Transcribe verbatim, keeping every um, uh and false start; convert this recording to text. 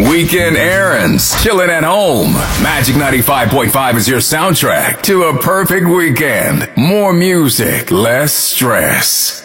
weekend errands, chilling at home. Magic ninety-five point five is your soundtrack to a perfect weekend. More music, less stress.